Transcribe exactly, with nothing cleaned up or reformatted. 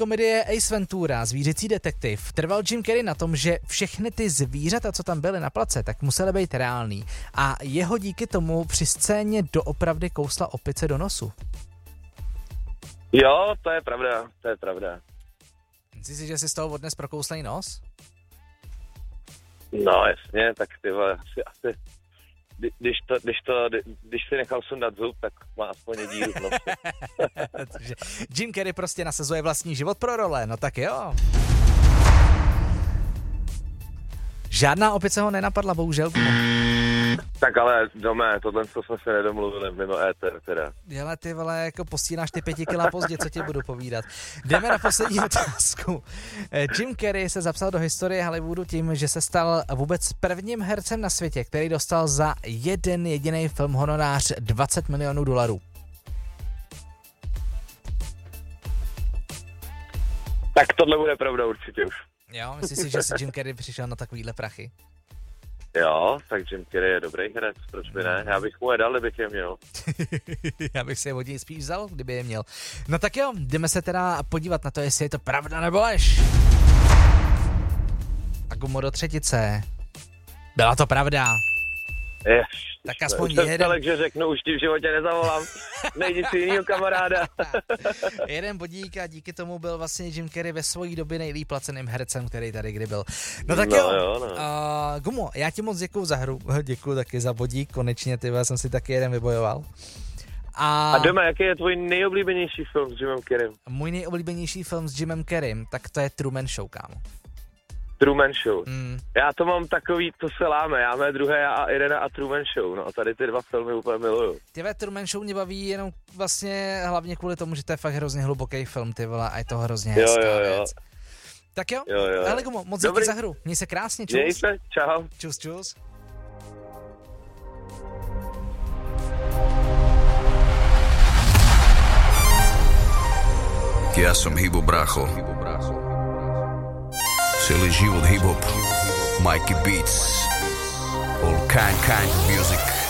komedie Ace Ventura, Zvířecí detektiv, trval Jim Carrey na tom, že všechny ty zvířata, co tam byly na place, tak musely být reální. A jeho díky tomu při scéně doopravdy kousla opice do nosu. Jo, to je pravda, to je pravda. Myslíš si, že jsi z toho odnes prokouslej nos? No jasně, tak ty vole, asi, asi když, to, když, to, když si nechal sundat zub, tak má aspoň díru v nose. Jim Carrey prostě nasazuje vlastní život pro role, no tak jo. Žádná opice ho nenapadla, bohužel. Tak ale domé, tohle jsme se nedomluvili mimo éter teda. Hele ty vole, jako posíláš ty pěti kila pozdě, co ti budu povídat. Jdeme na poslední otázku. Jim Carrey se zapsal do historie Hollywoodu tím, že se stal vůbec prvním hercem na světě, který dostal za jeden jediný film honorář dvacet milionů dolarů. Tak tohle bude pravda určitě už. Jo, myslíš si, že si Jim Carrey přišel na takovýhle prachy? Jo, tak Jim Carrey je dobrý herec, proč by ne? Já bych mu je dal, kdybych je měl. Já bych se je od něj spíš vzal, kdyby je měl. No tak jo, jdeme se teda podívat na to, jestli je to pravda nebo lež. A gumo do třetice. Byla to pravda. Jež, tak aspoň jsem jeden... Už že řeknu, už ti v životě nezavolám. Nejdi si jinýho kamaráda. Jeden bodík a díky tomu byl vlastně Jim Carrey ve své době nejlíp placeným hercem, který tady kdy byl. No tak no, jo, jo no. Uh, Gumo, já ti moc děkuju za hru, děkuju taky za bodík, konečně ty jsem si taky jeden vybojoval. A, a doma, jaký je tvůj nejoblíbenější film s Jimem Carreym? Můj nejoblíbenější film s Jimem Carreym, tak to je Truman Show, kámo. Truman Show. Mm. Já to mám takový, to se láme, já mé druhé a Irena a Truman Show, no a tady ty dva filmy úplně miluju. Tyhle Truman Show mě baví jenom vlastně hlavně kvůli tomu, že to je fakt hrozně hluboký film, ty vole, a je to hrozně hezká jo, jo, jo. věc. Tak jo, jo, jo. hele Gumo, moc díky za hru, měj se krásně, čus. Měj se, čau. Čus, čus. Ja som Hibo Bracho. Celý život hip-hop. Mikey Beats. All kind, kind of music.